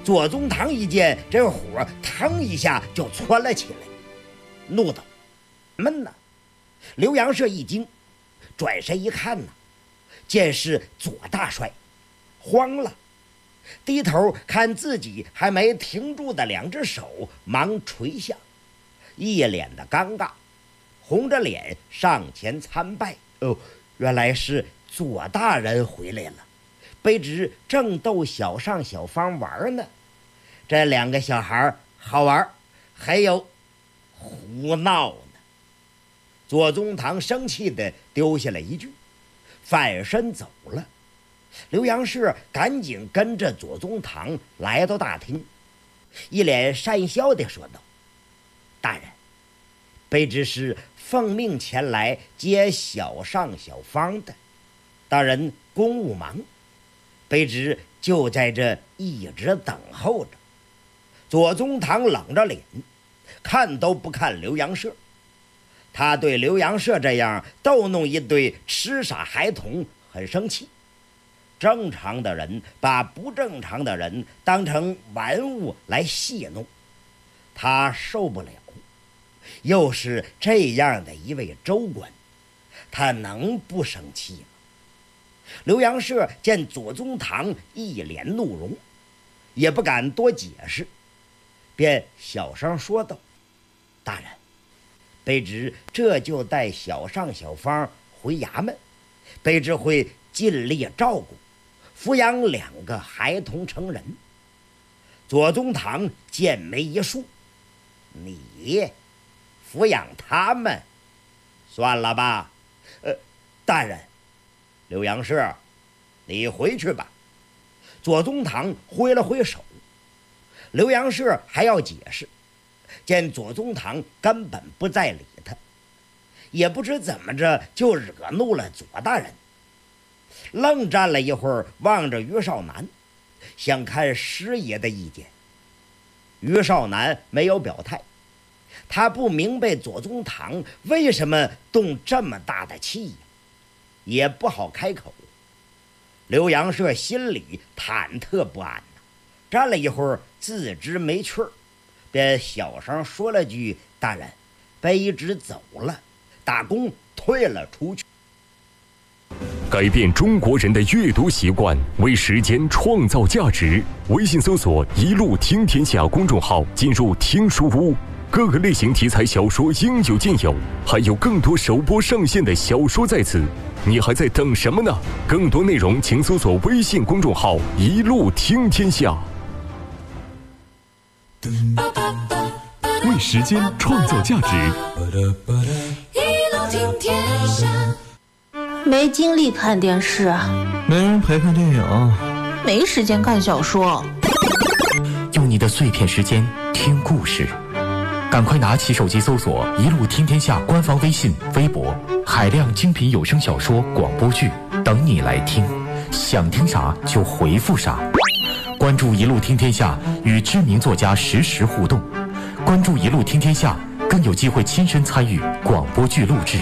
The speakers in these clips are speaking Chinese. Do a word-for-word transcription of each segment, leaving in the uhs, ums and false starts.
左宗棠一见这火腾一下就窜了起来，怒道：“闷呐！”刘阳社一惊，转身一看呢，见是左大帅，慌了，低头看自己还没停住的两只手，忙垂下，一脸的尴尬，红着脸上前参拜。哦，原来是左大人回来了，卑职正逗小尚小芳玩呢。这两个小孩好玩，还有胡闹呢。左宗棠生气地丢下了一句，反身走了。刘阳世赶紧跟着左宗棠来到大厅，一脸讪笑地说道：“大人，卑职是奉命前来接小尚小芳的，大人公务忙，卑职就在这一直等候着。”左宗棠冷着脸，看都不看刘阳社。他对刘阳社这样逗弄一对痴傻孩童很生气。正常的人把不正常的人当成玩物来戏弄，他受不了。又是这样的一位州官，他能不生气吗？刘阳社见左宗棠一脸怒容，也不敢多解释，便小声说道：“大人，卑职这就带小尚小芳回衙门，卑职会尽力照顾，抚养两个孩童成人。”左宗棠剑眉一竖：“你抚养他们，算了吧。呃，大人。”刘阳世，你回去吧。左宗棠挥了挥手。刘阳世还要解释，见左宗棠根本不再理他，也不知怎么着就惹怒了左大人，愣站了一会儿，望着于少南，想看师爷的意见。于少南没有表态，他不明白左宗棠为什么动这么大的气呀，也不好开口。刘阳社心里忐忑不安呢，站了一会儿，自知没趣儿，便小声说了句：“大人，卑职走了。”打工退了出去。 改变中国人的阅读习惯，为时间创造价值。微信搜索“一路听天下”公众号，进入听书屋，各个类型题材小说应有尽有，还有更多首播上线的小说在此，你还在等什么呢？更多内容请搜索微信公众号“一路听天下”。为时间创造价值， 一路听天下。 没精力看电视， 没人陪看电影， 没时间看小说。 用你的碎片时间听故事，赶快拿起手机搜索“一路听天下”官方微信、微博，海量精品有声小说、广播剧等你来听，想听啥就回复啥。关注“一路听天下”，与知名作家实时互动。关注“一路听天下”，更有机会亲身参与广播剧录制。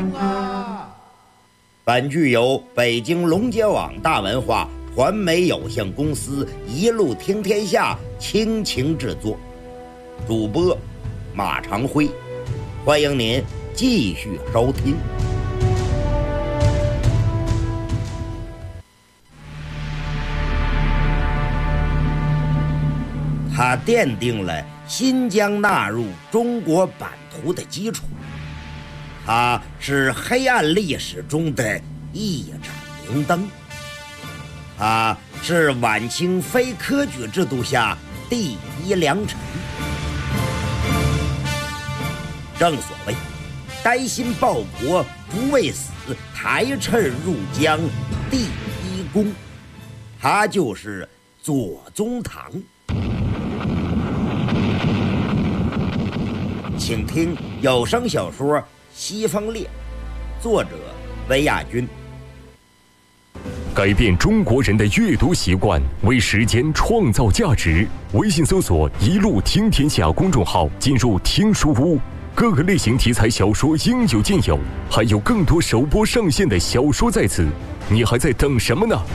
本剧由北京龙杰网大文化环美有限公司一路听天下倾情制作，主播马长辉，欢迎您继续收听。它奠定了新疆纳入中国版图的基础，它是黑暗历史中的一盏明灯，它是晚清非科举制度下第一良臣。正所谓担心报国不畏死，抬趁入江第一功，他就是左宗棠。请听有声小说《西风烈》，作者温亚军。 改变中国人的阅读习惯，为时间创造价值。微信搜索“一路听天下”公众号，进入听书屋，各个类型题材小说应有尽有，还有更多首播上线的小说在此，你还在等什么呢？